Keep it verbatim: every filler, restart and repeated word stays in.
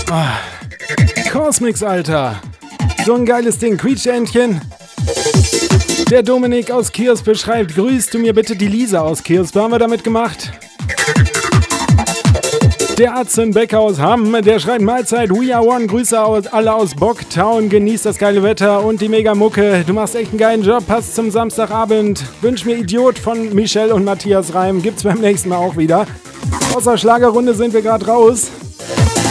Oh. Cosmix, Alter. So ein geiles Ding. Quietschentchen. Der Dominik aus Kiosk beschreibt, grüßt du mir bitte die Lisa aus Kiosk. Was haben wir damit gemacht? Der Arzen Becker aus Hamm, der schreit Mahlzeit, we are one, Grüße aus, alle aus Bocktown, genießt das geile Wetter und die Mega-Mucke. Du machst echt einen geilen Job, passt zum Samstagabend. Wünsch mir Idiot von Michelle und Matthias Reim, gibt's beim nächsten Mal auch wieder. Außer Schlagerrunde sind wir gerade raus.